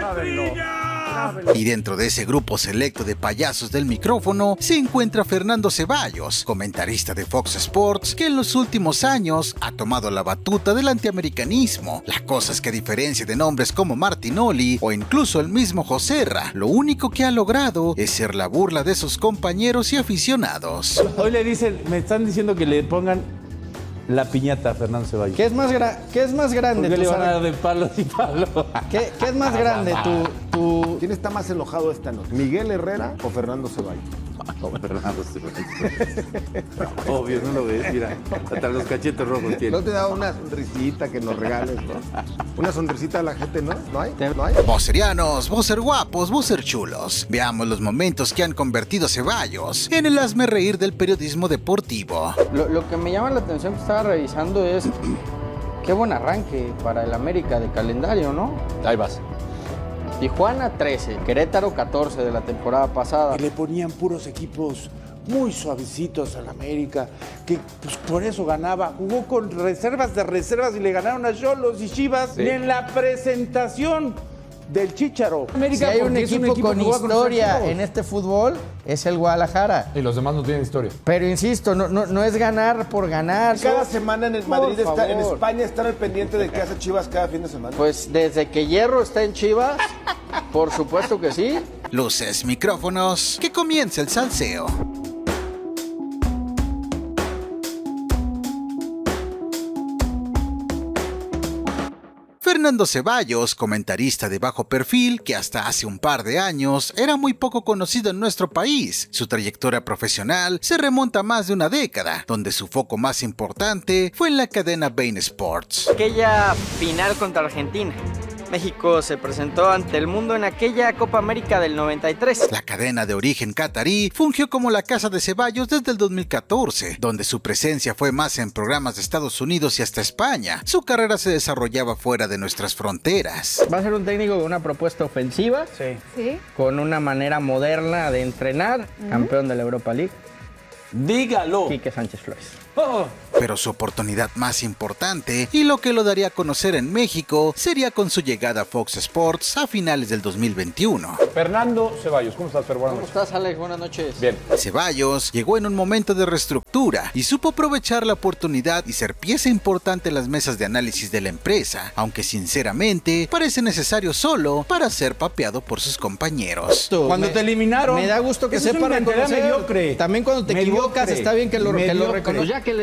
Y dentro de ese grupo selecto de payasos del micrófono se encuentra Fernando Ceballos, comentarista de Fox Sports, que en los últimos años ha tomado la batuta del antiamericanismo. La cosa es que a diferencia de nombres como Martinoli o incluso el mismo Joserra, lo único que ha logrado es ser la burla de sus compañeros y aficionados. Hoy le dicen, me están diciendo que le pongan la piñata a Fernando Ceballos. ¿Qué es más grande? ¿Por qué le van a dar de palos y palos? ¿Qué es más grande? ¿Quién está más enojado esta noche? ¿Miguel Herrera o Fernando Ceballos? No, Fernando Ceballos. Obvio, no lo ves, mira. Hasta los cachetes rojos tiene. ¿No te da una sonrisita que nos regales, no? Una sonrisita a la gente, ¿no? ¿No hay? ¿No hay? Vocerianos, vocer guapos, vocer chulos. Veamos los momentos que han convertido a Ceballos en el hazme reír del periodismo deportivo. Lo que me llama la atención que estaba revisando es qué buen arranque para el América de calendario, ¿no? Ahí vas. Tijuana 13, Querétaro 14 de la temporada pasada. Que le ponían puros equipos muy suavecitos al América, que pues por eso ganaba. Jugó con reservas de reservas y le ganaron a Xolos y Chivas. Sí. Y en la presentación del Chícharo. Si hay un porque es equipo con que juega historia extranjeros. en este fútbol, es el Guadalajara. Y los demás no tienen historia. Pero insisto, no es ganar por ganar. Cada semana en el Por Madrid, en favor. España, están al pendiente de qué hace Chivas cada fin de semana. Pues desde que Hierro está en Chivas, por supuesto que sí. Luces, micrófonos, que comience el salseo. Fernando Ceballos, comentarista de bajo perfil que hasta hace un par de años era muy poco conocido en nuestro país. Su trayectoria profesional se remonta a más de una década, donde su foco más importante fue en la cadena Bein Sports. Aquella final contra Argentina. México se presentó ante el mundo en aquella Copa América del 93. La cadena de origen catarí fungió como la casa de Ceballos desde el 2014, donde su presencia fue más en programas de Estados Unidos y hasta España. Su carrera se desarrollaba fuera de nuestras fronteras. Va a ser un técnico con una propuesta ofensiva, Sí. con una manera moderna de entrenar, campeón de la Europa League, Dígalo. Quique Sánchez Flores. Oh. Pero su oportunidad más importante y lo que lo daría a conocer en México sería con su llegada a Fox Sports a finales del 2021. Fernando Ceballos, ¿cómo estás, Fer? Buenas ¿Cómo noches. estás, Alex? Buenas noches. Bien. Ceballos llegó en un momento de reestructura y supo aprovechar la oportunidad y ser pieza importante en las mesas de análisis de la empresa, aunque sinceramente parece necesario solo para ser papeado por sus compañeros. Cuando te eliminaron. Me da gusto que eso es sepa una mentalidad reconocer. mediocre. También cuando te equivocas Mediocre. está bien que lo Mediocre. reconozcas. Ya